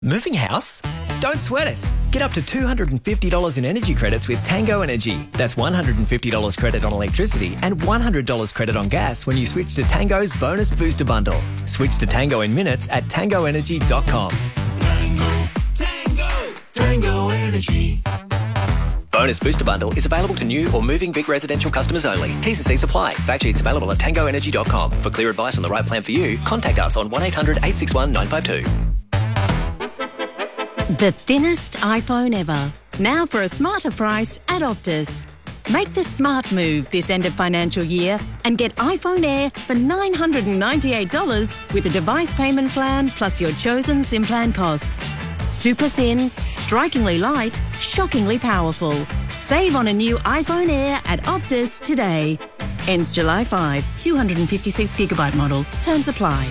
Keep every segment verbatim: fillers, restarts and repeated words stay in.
Moving house? Don't sweat it. Get up to two hundred fifty dollars in energy credits with Tango Energy. That's one hundred fifty dollars credit on electricity and one hundred dollars credit on gas when you switch to Tango's Bonus Booster Bundle. Switch to Tango in minutes at tango energy dot com. Tango, Tango, Tango Energy. Bonus Booster Bundle is available to new or moving big residential customers only. T's and C's apply. Fact sheets available at tango energy dot com. For clear advice on the right plan for you, contact us on one eight hundred eight six one nine five two. The thinnest iPhone ever. Now for a smarter price at Optus. Make the smart move this end of financial year and get iPhone Air for nine hundred ninety-eight dollars with a device payment plan plus your chosen SIM plan costs. Super thin, strikingly light, shockingly powerful. Save on a new iPhone Air at Optus today. Ends July fifth. two hundred fifty-six gigabyte model. Terms apply.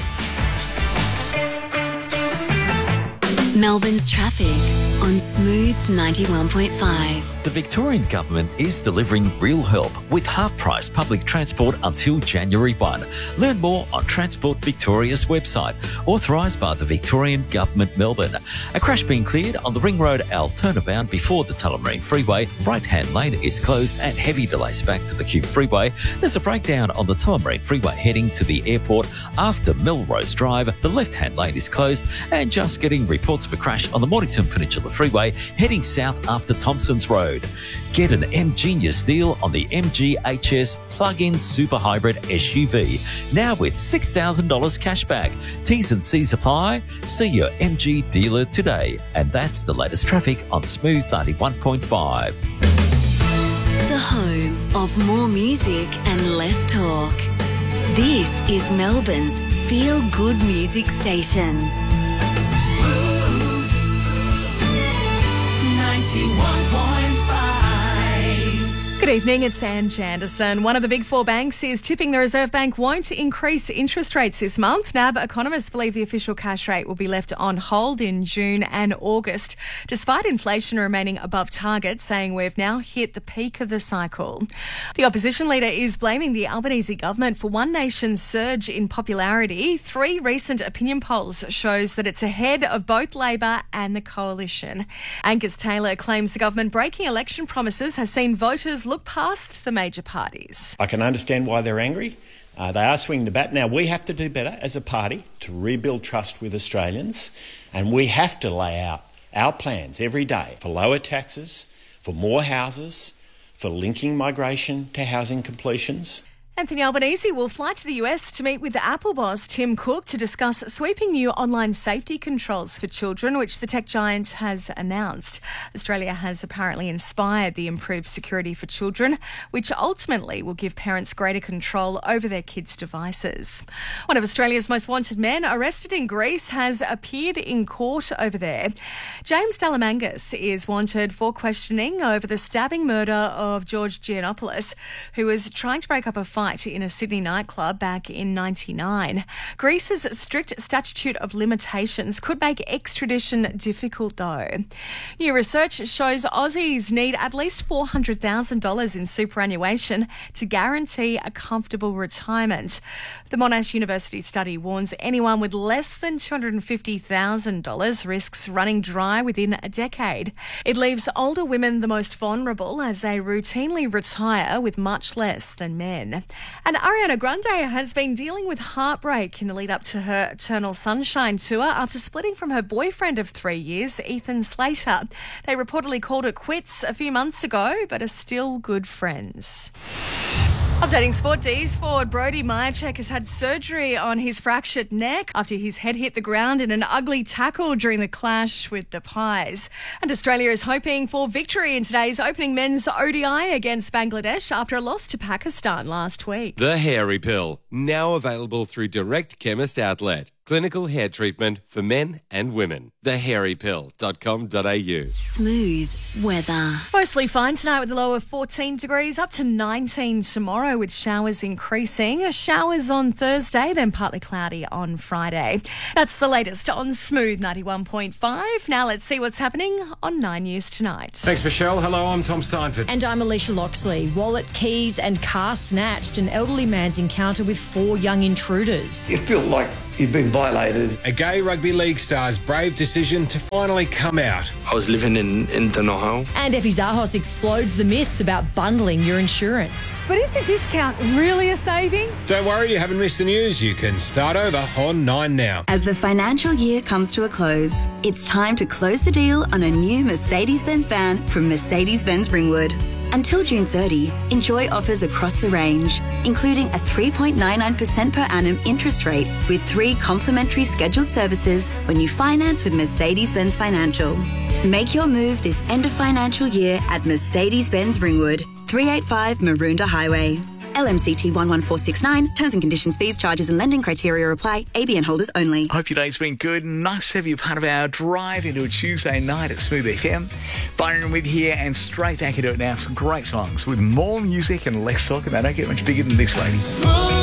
Melbourne's traffic on Smooth ninety-one point five. The Victorian Government is delivering real help with half-price public transport until January first. Learn more on Transport Victoria's website, authorised by the Victorian Government Melbourne. A crash being cleared on the Ring Road L turnabout before the Tullamarine Freeway. Right-hand lane is closed and heavy delays back to the Cube Freeway. There's a breakdown on the Tullamarine Freeway heading to the airport after Melrose Drive. The left-hand lane is closed and just getting reports of a crash on the Mornington Peninsula Freeway heading south after Thompson's Road. Get an M Genius deal on the M G H S plug-in super hybrid S U V, now with six thousand dollars cash back. T's and C's apply. See your M G dealer today. And that's the latest traffic on Smooth ninety-one point five. The home of more music and less talk. This is Melbourne's feel-good music station. ninety-one point five. Good evening, it's Anne Janderson. One of the big four banks is tipping the Reserve Bank won't increase interest rates this month. N A B economists believe the official cash rate will be left on hold in June and August, despite inflation remaining above target, saying we've now hit the peak of the cycle. The opposition leader is blaming the Albanese government for One Nation's surge in popularity. Three recent opinion polls shows that it's ahead of both Labor and the coalition. Angus Taylor claims the government breaking election promises has seen voters look past the major parties. I can understand why they're angry. Uh, they are swinging the bat. Now, we have to do better as a party to rebuild trust with Australians, and we have to lay out our plans every day for lower taxes, for more houses, for linking migration to housing completions. Anthony Albanese will fly to the U S to meet with the Apple boss Tim Cook to discuss sweeping new online safety controls for children, which the tech giant has announced. Australia has apparently inspired the improved security for children, which ultimately will give parents greater control over their kids' devices. One of Australia's most wanted men arrested in Greece has appeared in court over there. James Dalamangas is wanted for questioning over the stabbing murder of George Giannopoulos, who was trying to break up a fight in a Sydney nightclub back in ninety-nine. Greece's strict statute of limitations could make extradition difficult, though. New research shows Aussies need at least four hundred thousand dollars in superannuation to guarantee a comfortable retirement. The Monash University study warns anyone with less than two hundred fifty thousand dollars risks running dry within a decade. It leaves older women the most vulnerable as they routinely retire with much less than men. And Ariana Grande has been dealing with heartbreak in the lead up to her Eternal Sunshine tour after splitting from her boyfriend of three years, Ethan Slater. They reportedly called it quits a few months ago, but are still good friends. Updating Sport D's forward Brody Myercheck has had surgery on his fractured neck after his head hit the ground in an ugly tackle during the clash with the Pies. And Australia is hoping for victory in today's opening men's O D I against Bangladesh after a loss to Pakistan last week. The Hairy Pill, now available through Direct Chemist Outlet. Clinical hair treatment for men and women. the hairy pill dot com dot a u. Smooth weather. Mostly fine tonight with a low of fourteen degrees, up to nineteen tomorrow with showers increasing. Showers on Thursday, then partly cloudy on Friday. That's the latest on Smooth ninety-one point five. Now let's see what's happening on Nine News tonight. Thanks, Michelle. Hello, I'm Tom Steinford. And I'm Alicia Loxley. Wallet, keys and car snatched. An elderly man's encounter with four young intruders. You feel like you've been violated. A gay rugby league star's brave decision to finally come out. I was living in, in Donohoe. And Effie Zahos explodes the myths about bundling your insurance. But is the discount really a saving? Don't worry, you haven't missed the news. You can start over on Nine Now. As the financial year comes to a close, it's time to close the deal on a new Mercedes-Benz van from Mercedes-Benz Ringwood. Until June thirtieth, enjoy offers across the range, including a three point nine nine percent per annum interest rate with three complimentary scheduled services when you finance with Mercedes-Benz Financial. Make your move this end of financial year at Mercedes-Benz Ringwood, three eighty-five Maroondah Highway. L M C T one one four six nine. Terms and conditions, fees, charges and lending criteria apply. A B N holders only. Hope your day's been good. Nice to have you part of our drive into a Tuesday night at Smooth F M. Byron with here and straight back into it now. Some great songs with more music and less talk, and they don't get much bigger than this, lady.